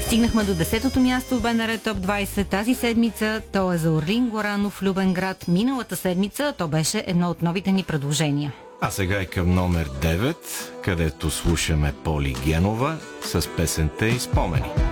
Стигнахме до 10-то място в БНР Топ 20 тази седмица. То е за Орлин Горанов, Любен град. Миналата седмица то беше едно от новите ни предложения. А сега е към номер 9, където слушаме Поли Генова с песента и спомени.